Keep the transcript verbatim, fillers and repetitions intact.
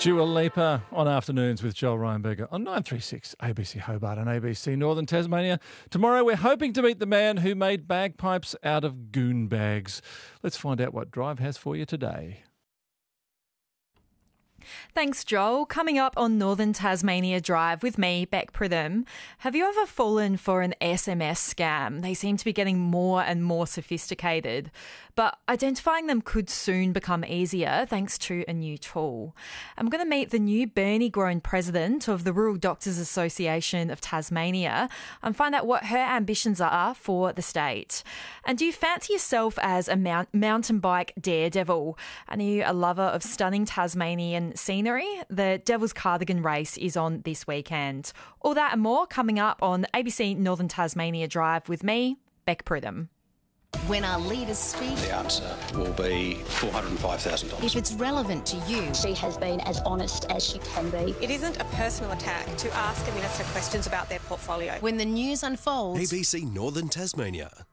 Dua Lipa on Afternoons with Joel Reinberger on nine three six A B C Hobart and A B C Northern Tasmania. Tomorrow we're hoping to meet the man who made bagpipes out of goon bags. Let's find out what Drive has for you today. Thanks, Joel. Coming up on Northern Tasmania Drive with me, Beck Pritham. Have you ever fallen for an S M S scam? They seem to be getting more and more sophisticated, but identifying them could soon become easier thanks to a new tool. I'm going to meet the new Burnie grown president of the Rural Doctors Association of Tasmania and find out what her ambitions are for the state. And do you fancy yourself as a mount- mountain bike daredevil? And are you a lover of stunning Tasmanian scenery? The Devil's Cardigan race is on this weekend. All that and more coming up on A B C Northern Tasmania Drive with me, Beck Pritham. When our leaders speak, the answer will be four hundred five thousand dollars. If it's relevant to you, she has been as honest as she can be. It isn't a personal attack to ask a minister questions about their portfolio. When the news unfolds, A B C Northern Tasmania.